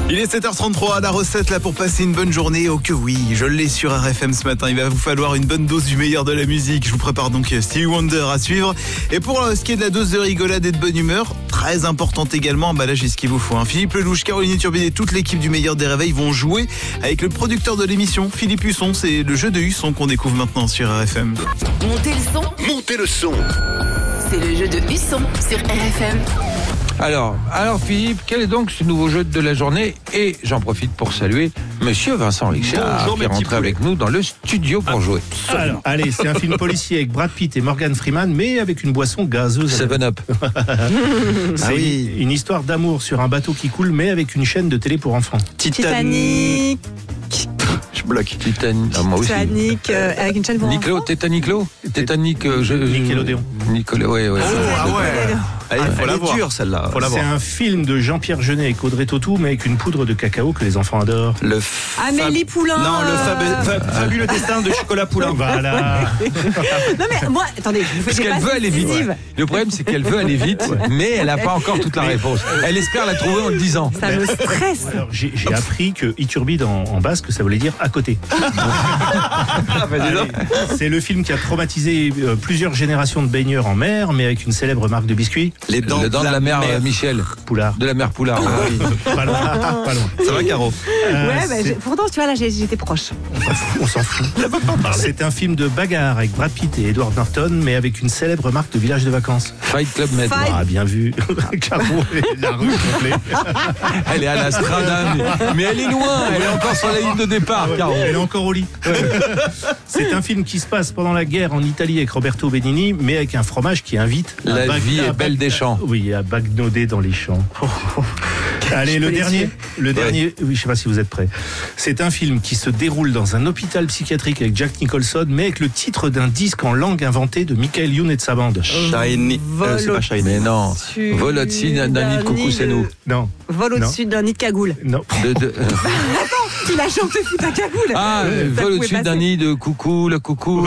Il est 7h33, la recette là pour passer une bonne journée. Oh que oui, je l'ai sur RFM ce matin. Il va vous falloir une bonne dose du meilleur de la musique. Je vous prépare donc Stevie Wonder à suivre. Et pour ce qui est de la dose de rigolade et de bonne humeur, très importante également, bah là j'ai ce qu'il vous faut. Philippe Lelouch, Caroline Turbide et toute l'équipe du meilleur des réveils vont jouer avec le producteur de l'émission, Philippe Husson. C'est le jeu de Husson qu'on découvre maintenant sur RFM. Montez le son. Montez le son. C'est le jeu de Husson sur RFM. Alors Philippe, quel est donc ce nouveau jeu de la journée? Et j'en profite pour saluer Monsieur Vincent Richard, qui est rentré avec nous dans le studio pour jouer. Alors, allez, c'est un film policier avec Brad Pitt et Morgan Freeman, mais avec une boisson gazeuse. 7-Up. C'est une histoire d'amour sur un bateau qui coule, mais avec une chaîne de télé pour enfants. Titanic. Je bloque. Titanic. Ah, moi aussi. Titanic, avec une chaîne pour enfants. Titanic. Nickelodeon. Nickelodeon, ouais. Ah ouais. Allez, faut la voir. Dure celle-là. C'est un film de Jean-Pierre Jeunet avec Audrey Tautou, mais avec une poudre de cacao que les enfants adorent. Amélie Poulain. Non, le fabuleux destin de Chocolat Poulain. Voilà. Non mais moi, attendez, je vous Parce fais qu'elle veut aller vite. Le problème, c'est qu'elle veut aller vite, mais elle n'a pas encore toute la réponse. Elle espère la trouver en le disant. Ça me stresse. Alors, j'ai appris que Iturbide en basque, ça voulait dire à côté. Allez, c'est le film qui a traumatisé plusieurs générations de baigneurs en mer, mais avec une célèbre marque de biscuits. Les dents de la mère Michel. Poulard. De la mère Poulard. Ah oui. Pas loin. Ça va, Caro? Pourtant, tu vois, là, j'étais proche. On s'en fout. C'est un film de bagarre avec Brad Pitt et Edward Norton, mais avec une célèbre marque de village de vacances. Fight Club Med. Ah, bien vu. Caro, la rue complète. Elle est à la Strada, mais elle est loin. Elle est encore sur la ligne de départ, Caro. Elle est encore au lit. C'est un film qui se passe pendant la guerre en Italie avec Roberto Benigni, mais avec un fromage qui invite La vie est belle des champs. Oui, à bagnoder dans les champs. Allez, le dernier, oui, je sais pas si vous êtes prêts. C'est un film qui se déroule dans un hôpital psychiatrique avec Jack Nicholson, mais avec le titre d'un disque en langue inventée de Michael Youn et de sa bande. Shiny. C'est pas Shiny. Mais non. Vol au-dessus d'un nid de coucou, c'est nous. Non. Vol au-dessus d'un nid de cagoule. Non. Il a chanté fou ta cagoule. Ah, vol au-dessus d'un nid de coucou, le coucou.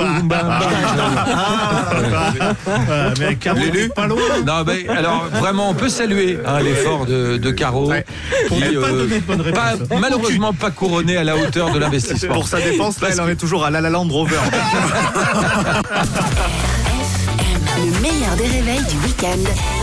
Mais Caro, t'es pas loin. Non, mais alors vraiment, on peut saluer l'effort de Caro, qui malheureusement pas couronné à la hauteur de l'investissement. Pour sa défense, là, elle en est toujours à La La Land Rover. Le meilleur des réveils du week-end.